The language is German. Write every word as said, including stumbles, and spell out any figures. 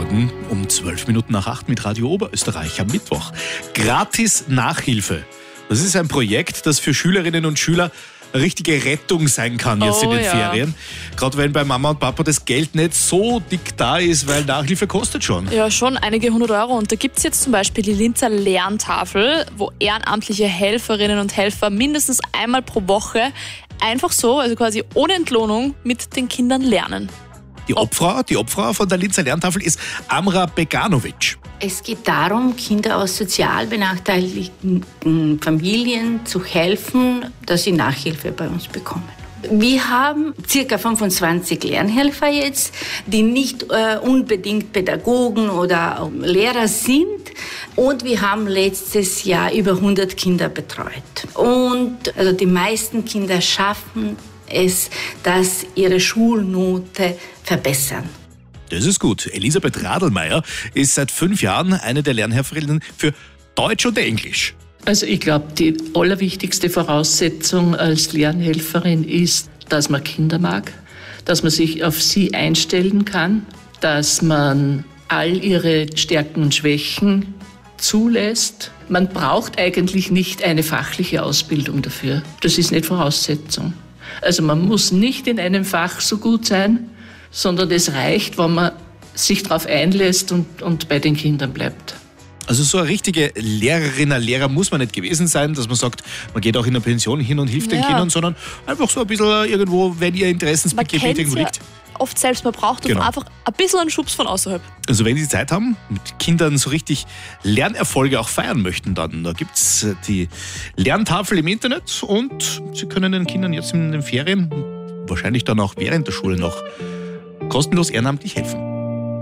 Morgen um zwölf Minuten nach acht mit Radio Oberösterreich am Mittwoch. Gratis Nachhilfe. Das ist ein Projekt, das für Schülerinnen und Schüler eine richtige Rettung sein kann jetzt Oh, in den ja. Ferien. Gerade wenn bei Mama und Papa das Geld nicht so dick da ist, weil Nachhilfe kostet schon. Ja, schon einige hundert Euro. Und da gibt es jetzt zum Beispiel die Linzer Lerntafel, wo ehrenamtliche Helferinnen und Helfer mindestens einmal pro Woche einfach so, also quasi ohne Entlohnung, mit den Kindern lernen. Die Obfrau, die Obfrau von der Linzer Lerntafel ist Amra Beganovic. Es geht darum, Kinder aus sozial benachteiligten Familien zu helfen, dass sie Nachhilfe bei uns bekommen. Wir haben ca. fünfundzwanzig Lernhelfer jetzt, die nicht äh, unbedingt Pädagogen oder Lehrer sind. Und wir haben letztes Jahr über hundert Kinder betreut. Und also die meisten Kinder schaffen es, dass ihre Schulnote verbessern. Das ist gut. Elisabeth Radlmeier ist seit fünf Jahren eine der Lernhelferinnen für Deutsch und Englisch. Also ich glaube, die allerwichtigste Voraussetzung als Lernhelferin ist, dass man Kinder mag, dass man sich auf sie einstellen kann, dass man all ihre Stärken und Schwächen zulässt. Man braucht eigentlich nicht eine fachliche Ausbildung dafür. Das ist nicht Voraussetzung. Also man muss nicht in einem Fach so gut sein, sondern es reicht, wenn man sich darauf einlässt und, und bei den Kindern bleibt. Also so eine richtige Lehrerin, ein Lehrer muss man nicht gewesen sein, dass man sagt, man geht auch in der Pension hin und hilft den Ja. Kindern, sondern einfach so ein bisschen irgendwo, wenn ihr Man Interessensgebiet kennt irgendwo ja liegt. oft selbst, man braucht Genau. einfach ein bisschen einen Schubs von außerhalb. Also wenn Sie Zeit haben, mit Kindern so richtig Lernerfolge auch feiern möchten, dann da gibt es die Lerntafel im Internet und Sie können den Kindern jetzt in den Ferien, wahrscheinlich dann auch während der Schule noch, kostenlos ehrenamtlich helfen.